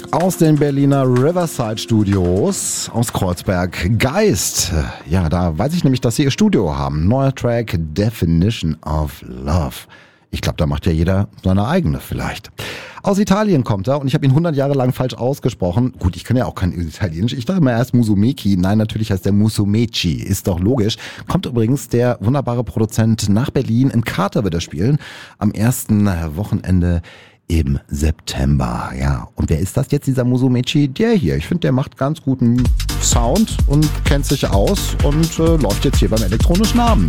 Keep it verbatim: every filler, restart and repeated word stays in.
Aus den Berliner Riverside Studios aus Kreuzberg. Geist. Ja, da weiß ich nämlich, dass sie ihr Studio haben. Neuer Track, Definition of Love. Ich glaube, da macht ja jeder seine eigene vielleicht. Aus Italien kommt er und ich habe ihn hundert Jahre lang falsch ausgesprochen. Gut, ich kann ja auch kein Italienisch. Ich dachte immer erst Musumeci. Nein, natürlich heißt der Musumeci. Ist doch logisch. Kommt übrigens der wunderbare Produzent nach Berlin. In Kater wird er spielen. Am ersten Wochenende im September. Ja, und wer ist das jetzt, dieser Musumeci? Der hier. Ich finde, der macht ganz guten Sound und kennt sich aus und äh, läuft jetzt hier beim elektronischen Abend.